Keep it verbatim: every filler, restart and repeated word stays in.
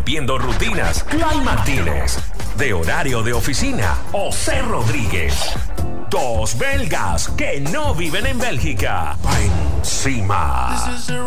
rompiendo rutinas, Clay Martínez. De horario de oficina, José Rodríguez. Dos belgas que no viven en Bélgica. Encima.